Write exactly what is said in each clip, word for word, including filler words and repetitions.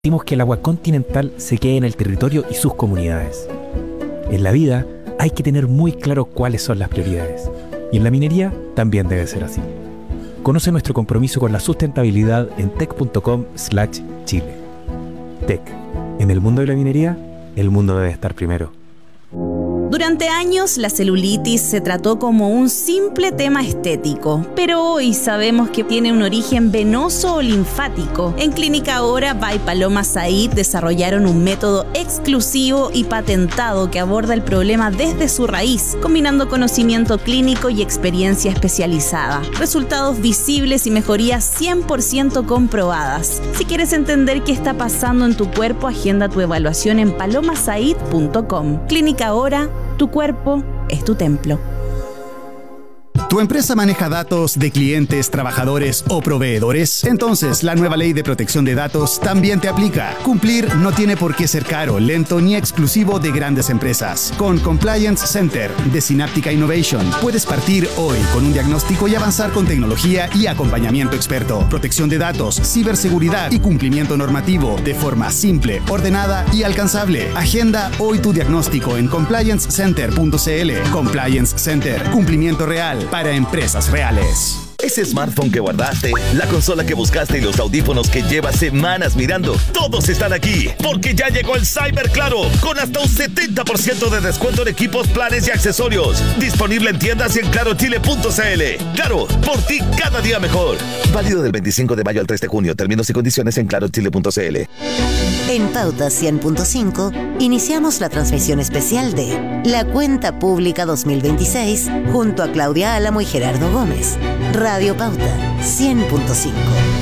Permitimos que el agua continental se quede en el territorio y sus comunidades. En la vida hay que tener muy claro cuáles son las prioridades. Y en la minería también debe ser así. Conoce nuestro compromiso con la sustentabilidad en tec punto com slash chile. Tec. En el mundo de la minería, el mundo debe estar primero. Durante años, la celulitis se trató como un simple tema estético, pero hoy sabemos que tiene un origen venoso o linfático. En Clínica Ahora by Paloma Said desarrollaron un método exclusivo y patentado que aborda el problema desde su raíz, combinando conocimiento clínico y experiencia especializada. Resultados visibles y mejorías cien por ciento comprobadas. Si quieres entender qué está pasando en tu cuerpo, agenda tu evaluación en paloma said punto com. Clínica Ahora. Tu cuerpo es tu templo. ¿Tu empresa maneja datos de clientes, trabajadores o proveedores? Entonces, la nueva ley de protección de datos también te aplica. Cumplir no tiene por qué ser caro, lento ni exclusivo de grandes empresas. Con Compliance Center de Synaptica Innovation, puedes partir hoy con un diagnóstico y avanzar con tecnología y acompañamiento experto. Protección de datos, ciberseguridad y cumplimiento normativo de forma simple, ordenada y alcanzable. Agenda hoy tu diagnóstico en compliance center punto c l. Compliance Center, cumplimiento real para empresas reales. Ese smartphone que guardaste, la consola que buscaste y los audífonos que llevas semanas mirando, todos están aquí, porque ya llegó el Cyber Claro, con hasta un setenta por ciento de descuento en equipos, planes y accesorios. Disponible en tiendas y en claro chile punto c l. Claro, por ti cada día mejor. Válido del veinticinco de mayo al tres de junio. Términos y condiciones en claro chile punto c l. En Pauta cien punto cinco iniciamos la transmisión especial de La Cuenta Pública dos mil veintiséis junto a Claudia Álamo y Gerardo Gómez. Radio Pauta cien punto cinco.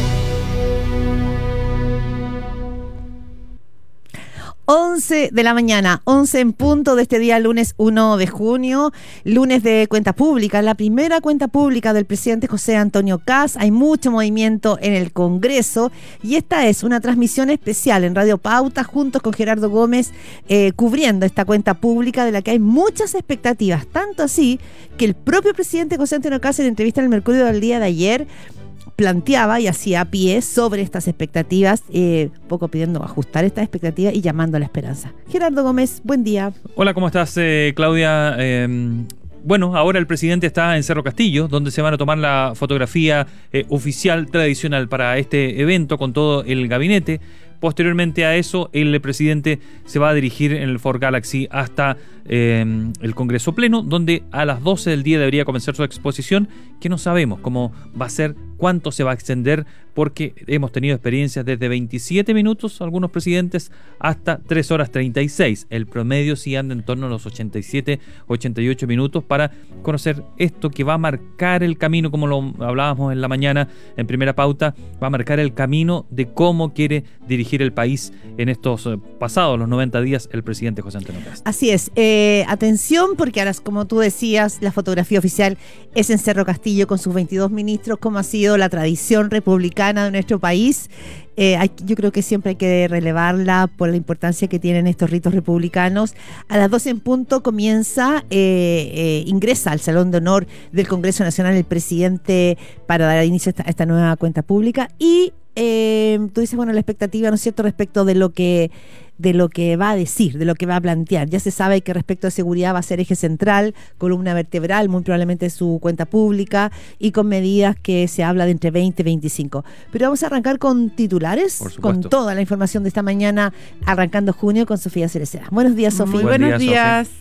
once de la mañana, once en punto de este día, lunes uno de junio, lunes de cuenta pública, la primera cuenta pública del presidente José Antonio Kast. Hay mucho movimiento en el Congreso y esta es una transmisión especial en Radio Pauta juntos con Gerardo Gómez, eh, cubriendo esta cuenta pública de la que hay muchas expectativas, tanto así que el propio presidente José Antonio Kast en entrevista en el Mercurio del día de ayer planteaba y hacía pie sobre estas expectativas, eh, poco pidiendo ajustar estas expectativas y llamando a la esperanza. Gerardo Gómez, buen día. Hola, ¿cómo estás, eh, Claudia? Eh, bueno, ahora el presidente está en Cerro Castillo, donde se van a tomar la fotografía eh, oficial tradicional para este evento con todo el gabinete. Posteriormente a eso, el presidente se va a dirigir en el Ford Galaxy hasta eh, el Congreso Pleno, donde a las doce del día debería comenzar su exposición, que no sabemos cómo va a ser, cuánto se va a extender, porque hemos tenido experiencias desde veintisiete minutos, algunos presidentes, hasta tres horas treinta y seis. El promedio sí anda en torno a los ochenta y siete, ochenta y ocho minutos para conocer esto que va a marcar el camino, como lo hablábamos en la mañana en Primera Pauta, va a marcar el camino de cómo quiere dirigir el país en estos pasados, los noventa días, el presidente José Antonio Kast. Así es. Eh, atención, porque ahora, como tú decías, la fotografía oficial es en Cerro Castillo con sus veintidós ministros, como ha sido la tradición republicana de nuestro país. Eh, hay, yo creo que siempre hay que relevarla por la importancia que tienen estos ritos republicanos. A las doce en punto comienza, eh, eh, ingresa al Salón de Honor del Congreso Nacional el presidente para dar inicio a esta, a esta nueva cuenta pública y Eh, tú dices, bueno, la expectativa, ¿no es cierto?, respecto de lo que de lo que va a decir, de lo que va a plantear. Ya se sabe que respecto a seguridad va a ser eje central, columna vertebral, muy probablemente su cuenta pública, y con medidas que se habla de entre veinte y veinticinco. Pero vamos a arrancar con titulares, con toda la información de esta mañana, arrancando junio con Sofía Cereceda. Buenos días, Sofía. Muy buenos días.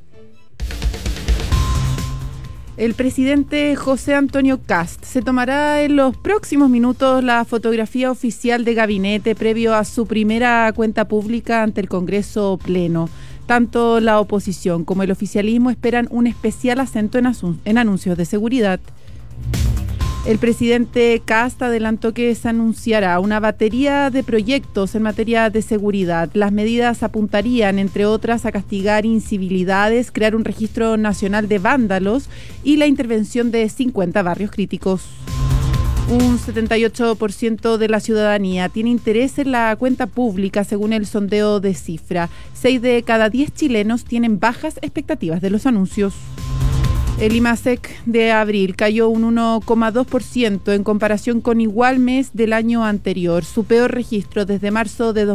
El presidente José Antonio Kast se tomará en los próximos minutos la fotografía oficial de gabinete previo a su primera cuenta pública ante el Congreso Pleno. Tanto la oposición como el oficialismo esperan un especial acento en, asun- en anuncios de seguridad. El presidente Kast adelantó que se anunciará una batería de proyectos en materia de seguridad. Las medidas apuntarían, entre otras, a castigar incivilidades, crear un registro nacional de vándalos y la intervención de cincuenta barrios críticos. Un setenta y ocho por ciento de la ciudadanía tiene interés en la cuenta pública, según el sondeo de Cifra. Seis de cada diez chilenos tienen bajas expectativas de los anuncios. El IMASEC de abril cayó un uno coma dos por ciento en comparación con igual mes del año anterior, su peor registro desde marzo de dos mil veinte.